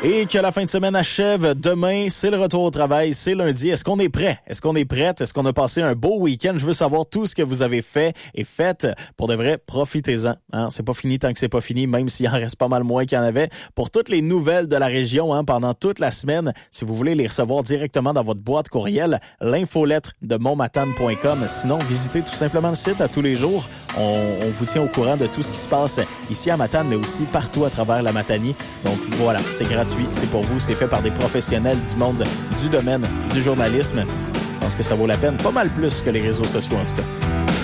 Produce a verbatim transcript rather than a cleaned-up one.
Et que la fin de semaine achève. Demain, c'est le retour au travail, c'est lundi. Est-ce qu'on est prêt? Est-ce qu'on est prête? Est-ce qu'on a passé un beau week-end? Je veux savoir tout ce que vous avez fait et fait. Pour de vrai, profitez-en. Hein? C'est pas fini tant que c'est pas fini, même s'il en reste pas mal moins qu'il y en avait. Pour toutes les nouvelles de la région, hein, pendant toute la semaine, si vous voulez les recevoir directement dans votre boîte courriel, l'infolettre de montmatane point com. Sinon, visitez tout simplement le site à tous les jours. On, on vous tient au courant de tout ce qui se passe ici à Matane, mais aussi partout à travers la Matanie. Donc voilà, c'est gratuit. C'est pour vous, c'est fait par des professionnels du monde du domaine du journalisme. Je pense que ça vaut la peine, pas mal plus que les réseaux sociaux en tout cas.